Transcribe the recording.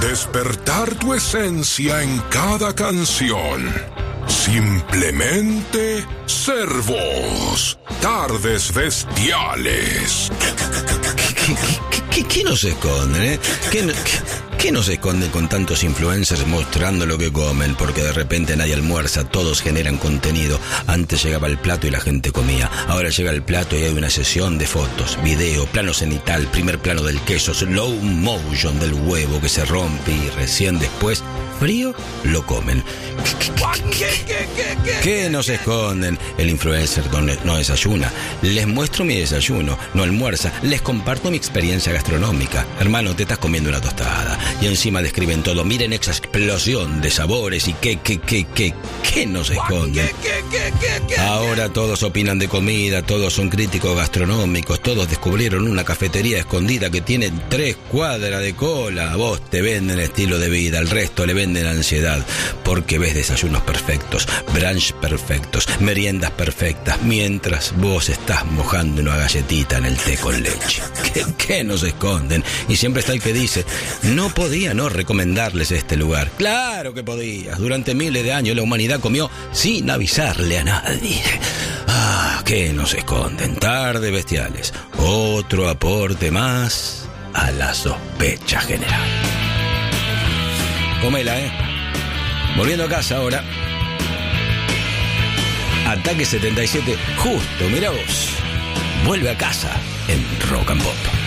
Despertar tu esencia en cada canción. Simplemente ser vos. Tardes Bestiales. ¿Qué nos esconden, eh? ¿Qué nos esconden con tantos influencers mostrando lo que comen? Porque de repente nadie almuerza, todos generan contenido. Antes llegaba el plato y la gente comía. Ahora llega el plato y hay una sesión de fotos, video, plano cenital, primer plano del queso, slow motion del huevo que se rompe y recién después, frío, lo comen. ¿Qué nos esconden? El influencer no desayuna. Les muestro mi desayuno, no almuerza. Les comparto mi experiencia gastronómica. Hermano, te estás comiendo una tostada. Y encima describen todo. Miren esa explosión de sabores y ¿qué nos esconden? Ahora todos opinan de comida, todos son críticos gastronómicos, todos descubrieron una cafetería escondida que tiene 3 cuadras de cola. A vos te venden estilo de vida, al resto le venden ansiedad, porque ves desayunos perfectos, brunch perfectos, meriendas perfectas, mientras vos estás mojando una galletita en el té con leche. ¿Qué nos esconden? Y siempre está el que dice, no podía no recomendarles este lugar. Claro que podías. Durante miles de años la humanidad comió sin avisarle a nadie. ¿Qué nos esconden? Tardes Bestiales. Otro aporte más a la sospecha general. Comela, Volviendo a casa ahora. Ataque 77, justo, mira vos. Vuelve a casa en Rock and Pop.